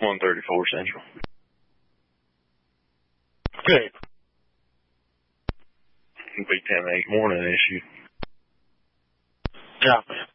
134 Central. Okay. It'll be 10-8 morning issue. Yeah.